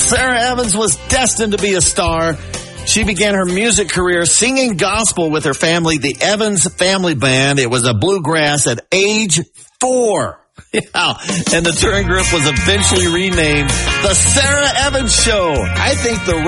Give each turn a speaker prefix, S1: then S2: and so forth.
S1: Sarah Evans was destined to be a star. She began her music career singing gospel with her family, the Evans Family Band. It was a bluegrass at age 4. Yeah. And the touring group was eventually renamed The Sarah Evans Show. I think the